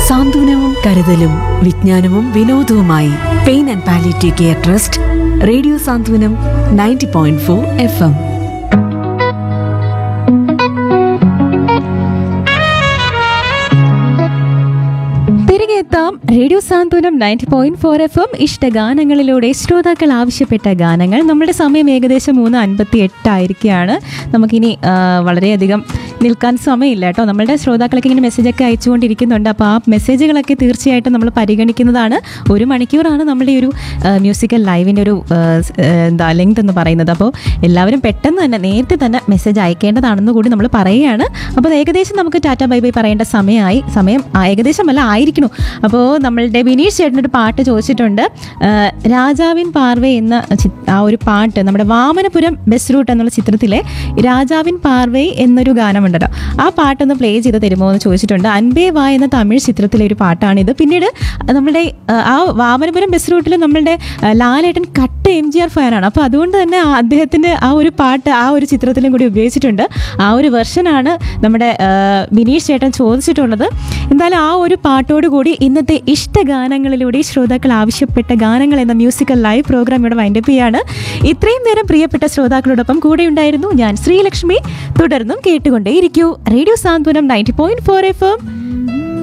സാന്ത്വനവും കരുതലും വിജ്ഞാനവും വിനോദവുമായി pain and palliative care trust radio Santhwanam 90.4 FM. എത്താം റേഡിയോ സാന്ത്വനം 90.4 FM ഇഷ്ടഗാനങ്ങളിലൂടെ ശ്രോതാക്കൾ ആവശ്യപ്പെട്ട ഗാനങ്ങൾ. നമ്മുടെ സമയം ഏകദേശം 3:58 ആയിരിക്കുകയാണ്. നമുക്കിനി വളരെയധികം നിൽക്കാൻ സമയമില്ല കേട്ടോ. നമ്മളുടെ ശ്രോതാക്കളൊക്കെ ഇങ്ങനെ മെസ്സേജൊക്കെ അയച്ചുകൊണ്ടിരിക്കുന്നുണ്ട്. അപ്പോൾ ആ മെസ്സേജുകളൊക്കെ തീർച്ചയായിട്ടും നമ്മൾ പരിഗണിക്കുന്നതാണ്. 1 മണിക്കൂറാണ് നമ്മുടെ ഒരു മ്യൂസിക്കൽ ലൈവിൻ്റെ ഒരു ലെങ്ത് എന്ന് പറയുന്നത്. അപ്പോൾ എല്ലാവരും പെട്ടെന്ന് തന്നെ നേരത്തെ തന്നെ മെസ്സേജ് അയക്കേണ്ടതാണെന്ന് കൂടി നമ്മൾ പറയുകയാണ്. അപ്പോൾ ഏകദേശം നമുക്ക് ടാറ്റ ബൈ ബൈ പറയേണ്ട സമയമായി. സമയം ഏകദേശമല്ല ആയിരിക്കണം. അപ്പോൾ നമ്മളുടെ ബിനീഷ് ചേട്ടനൊരു പാട്ട് ചോദിച്ചിട്ടുണ്ട്. രാജാവിൻ പാർവേ എന്ന ആ ഒരു പാട്ട് നമ്മുടെ വാമനപുരം ബസ് റൂട്ട് എന്നുള്ള ചിത്രത്തിലെ രാജാവിൻ പാർവേ എന്നൊരു ഗാനമുണ്ടല്ലോ, ആ പാട്ടൊന്ന് പ്ലേ ചെയ്ത് തരുമോ എന്ന് ചോദിച്ചിട്ടുണ്ട്. അൻപേ വാ എന്ന തമിഴ് ചിത്രത്തിലെ ഒരു പാട്ടാണിത്. പിന്നീട് നമ്മുടെ ആ വാമനപുരം ബസ് റൂട്ടിൽ നമ്മളുടെ ലാലേട്ടൻ കട്ട MGR ഫാനാണ്. അപ്പോൾ അതുകൊണ്ട് തന്നെ അദ്ദേഹത്തിൻ്റെ ആ ഒരു പാട്ട് ആ ഒരു ചിത്രത്തിലും കൂടി ഉപയോഗിച്ചിട്ടുണ്ട്. ആ ഒരു വെർഷനാണ് നമ്മുടെ ബിനീഷ് ചേട്ടൻ ചോദിച്ചിട്ടുള്ളത്. എന്തായാലും ആ ഒരു പാട്ടോടുകൂടി ഇന്നത്തെ ഇഷ്ടഗാനങ്ങളിലൂടെ ശ്രോതാക്കൾ ആവശ്യപ്പെട്ട ഗാനങ്ങൾ എന്ന മ്യൂസിക്കൽ ലൈവ് പ്രോഗ്രാം ഇവിടെ വൈൻഡപ്പ് ചെയ്യാണ്. ഇത്രയും നേരം പ്രിയപ്പെട്ട ശ്രോതാക്കളോടൊപ്പം കൂടെയുണ്ടായിരുന്നു ഞാൻ ശ്രീലക്ഷ്മി. തുടർന്നും കേട്ടുകൊണ്ടേയിരിക്കൂ റേഡിയോ സാന്ത്വനം 90.4 FM